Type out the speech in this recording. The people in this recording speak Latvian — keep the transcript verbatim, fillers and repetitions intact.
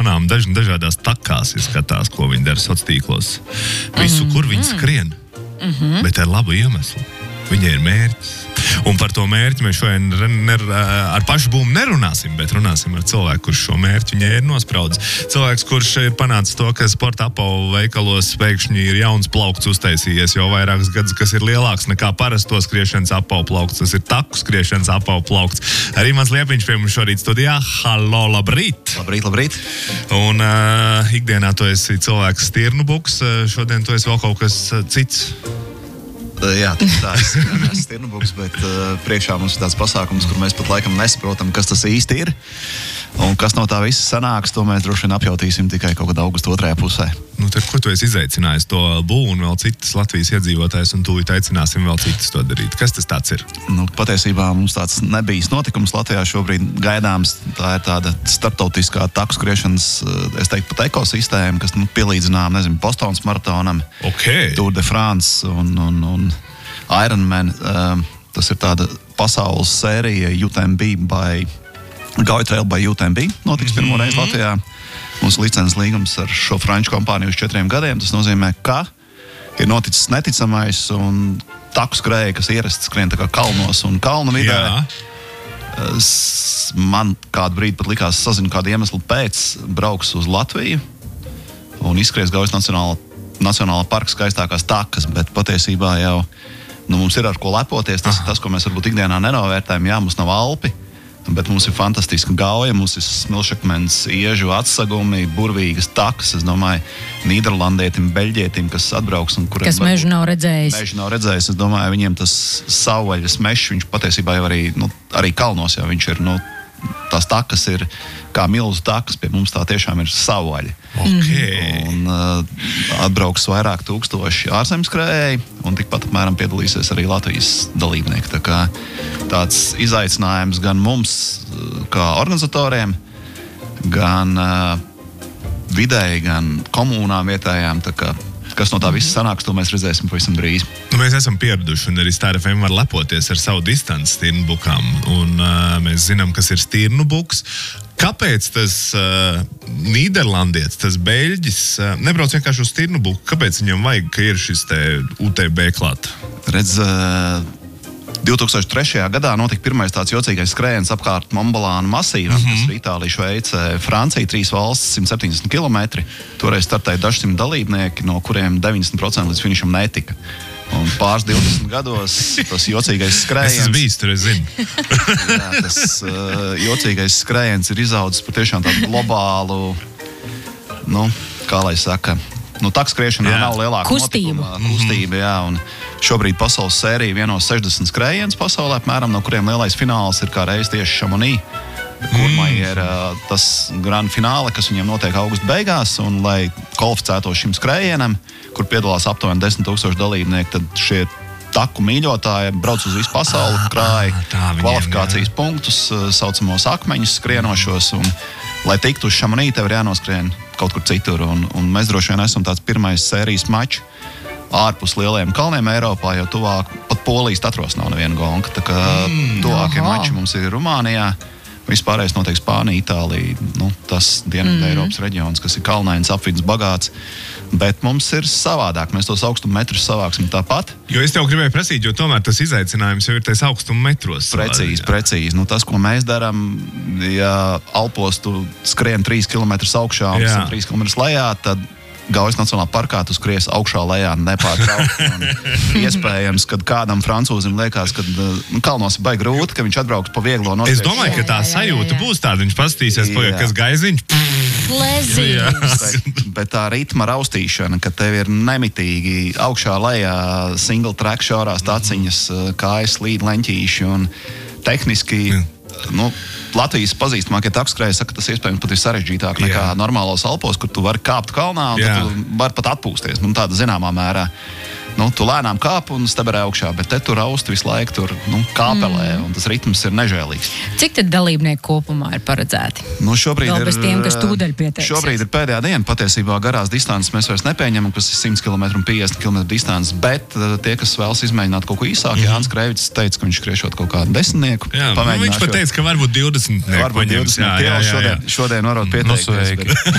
jaunām daž, dažādās takās izskatās, ko viņi dara sociālos tīklos. Visu, mm-hmm. kur viņi skrien, mm-hmm. bet ar labu iemeslu. Viņai ir mērķis. Un par to mērķi mēs šodien ner, ar pašu būmu nerunāsim, bet runāsim ar cilvēku, kurš šo mērķi viņai ir nospraudis. Cilvēks, kurš ir panācis to, ka sporta apavu veikalos pēkšņi ir jauns plaukts uztaisījies jau vairākus gadus, kas ir lielāks nekā parasto skriešanas apavu plaukts. Tas ir taku skriešanas apavu plaukts. Arī mans Liepiņš pie mums šorīt studijā. Halo, labrīt! Labrīt, labrīt! Un uh, ikdienā tu esi cilvēks stirnu buks, šodien tu esi vēl kaut kas cits. Jā, tā es esmu stirnubuks, bet uh, priekšā mums ir tāds pasākums, kur mēs pat laikam nesaprotam, kas tas īsti ir. Un kas no tā visa sanāks, to mēs droši vien apjautīsim tikai kaut kad augusta otrajā pusē. Nu, tad, ko tu esi izaicinājis to būvu un vēl citas Latvijas iedzīvotājs, un tūlīt aicināsim vēl citus to darīt? Kas tas tāds ir? Nu, patiesībā mums tāds nebijis notikums Latvijā šobrīd gaidāms. Tā ir tāda starptautiskā taku skriešanas, es teiktu, pat ekosistēma, kas nu, pielīdzinām, nezinu, Bostonas maratonam, okay. Tour de France un, un, un Ironman. Um, tas ir tāda pasaules sērija U T M B by Gauja Trail by U T M B. Notiks pirmo reizi mm-hmm. Latvijā. Mums licences līgums ar šo franču kompāniju uz četriem gadiem. Tas nozīmē, ka ir noticis neticamais un taku skrēja, kas ierasts skrien tā kā kalnos un kalnu vidē. Man kādu brīdi pat likās sazinu kādu iemeslu pēc brauks uz Latviju un izskries Gaujas Nacionāla, Nacionāla parka skaistākās takas, bet patiesībā jau nu, mums ir ar ko lepoties. Tas Aha. ir tas, ko mēs varbūt ikdienā nenovērtējam. Jā, mums nav Alpi. Bet mums ir fantastiska Gauja, mums ir smilšakmens, iežu atsagumi, burvīgas takas. Es domāju, Nīderlandietim, Beļģietim, kas atbrauks un kuriem... Kas mežu nav redzējis. Mežu nav redzējis. Es domāju, viņiem tas savvaļas mežs, viņš patiesībā jau arī, nu, arī kalnos, jā, viņš ir, nu, tās takas ir kā milzu takas, pie mums tā tiešām ir savvaļa. Okay. Un uh, atbrauks vairāk tūkstoši ārzemskrējēji, un tikpat apmēram piedalīsies arī Latvijas dalībnieki. Tā kā tāds izaicinājums gan mums, kā organizatoriem, gan uh, vidēji, gan komunām vietējām. Tā kā, kas no tā viss sanāks, to mēs redzēsim pavisam drīz. Nu, mēs esam pieraduši, un arī Star F M var lepoties ar savu distanci stirnbukām. Un uh, mēs zinām, kas ir stirnubuks. Kāpēc tas uh, Nīderlandietis, tas Beļģis, uh, nebrauc vienkārši uz stirnubuku? Kāpēc viņam vajag, ka ir šis te U T B klāt? Redz, uh, divi tūkstoši trešajā gadā notika pirmais tāds jocīgais skrējiens apkārt Montblanc masīvam, mm-hmm. kas ir Itālija, Šveice, Francija, trīs valstis, simt septiņdesmit kilometri. Toreiz startēja dažsimt dalībnieki, no kuriem deviņdesmit procenti līdz finišam netika. Un pāris divdesmit gados tas jocīgais skrējiens... Es esmu bijis, tur es zinu. Jā, tas uh, jocīgais skrējiens ir izaudzis par tiešām tādu globālu, nu, kā lai saka, nu, taku skriešanā nav lielāka kustība. Notikuma, kustība, jā, un šobrīd pasaules sērija vienos sešdesmit skrējiens pasaulē, apmēram, no kuriem lielais fināls ir kā reiz tieši Chamonix, kurmai ir uh, tas grand fināle, kas viņiem notiek augusta beigās, un lai kvalificētos šim skrējienam, kur piedalās aptuveni desmit tūkstoši dalībnieki, tad šie taku mīļotāji brauc uz visu pasauli, krāja kvalifikācijas jā. punktus, saucamos akmeņus skrienošos, un lai tiktu uz Chamonix, tev ir jānoskrien kaut kur citur, un, un mēs droši vien esam tāds pirmais sērijas mačs ārpus lielajiem kalniem Eiropā, jo tuvāk pat Polijas Tatros nav neviena gonka, tā kā mm, tuvākie aha. mači mums ir Rumānijā. Vispārējais notiek Spānija, Itālija, nu, tas Dienvidu mm. Eiropas reģions, kas ir kalnains, apvidus bagāts, bet mums ir savādāk. Mēs tos augstuma metrus savāksim tāpat. Jo es tev gribēju prasīt, jo tomēr tas izaicinājums jau ir tais augstuma metros. Precīzi, precīzi. Nu, tas, ko mēs darām, ja Alpos tu skrien trīs kilometrus augšā un trīs kilometrus lejā, tad Gaujas Nacionālā parkā tu skries augšā lejā nepārtraukti. Iespējams, kad kādam francūzim liekas, ka nu, kalnos ir baigi grūti, ka viņš atbrauks pa vieglo noskriešanu. Es domāju, ka tā sajūta būs tāda. Viņš pastīsies, pagaid, kas gaiziņš. Plezīgs. Bet, bet tā ritma raustīšana, ka tev ir nemitīgi augšā lejā single track šaurās taciņas, kājas līd leņķīši un tehniski... Nu, Latvijas pazīstamākie takskrēji saka, ka tas iespējams pat ir sarežģītāk nekā Jā. normālos Alpos, kur tu vari kāpt kalnā un tad tu vari pat atpūsties. Nu, tāda zināmā mērā. Nu, tu lēnām kāp un steberē augšā, bet te tu raust visu laiku tur nu, kāpelē, mm. un tas ritms ir nežēlīgs. Cik tad dalībnieku kopumā ir paredzēti? Nu, šobrīd Vēl ir, bez tiem, kas tūdaļ pieteiksies. Šobrīd ir pēdējā diena, patiesībā garās distances mēs vairs nepieņemam, kas ir simt kilometru un piecdesmit kilometru distances, bet tie, kas vēlas izmēģināt kaut ko īsāk, mm. Jānis Kreivits teica, ka viņš skriešot kaut kādu desmitnieku. Jā, nu, viņš pat teica, ka varbūt divdesmit. Varbūt divdesmit. Jā, jā, jā, jā. Šodien, šodien varot pieteikties.